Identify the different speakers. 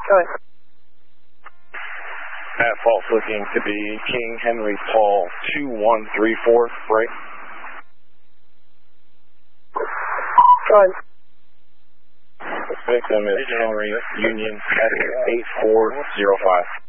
Speaker 1: Go ahead.
Speaker 2: At fault looking to be King Henry Paul 2134, right?
Speaker 1: Go ahead.
Speaker 2: Victim is Henry Union at 8405.